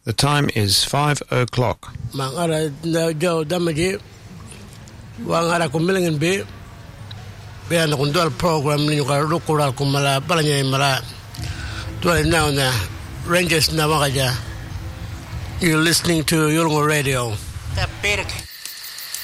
The time is 5 o'clock. Mangara jo damaji wangara kumilingan be na kundal program ni ka rukura kumala balanya mara to now na Rangers na makaja. You're listening to Yolngu Radio.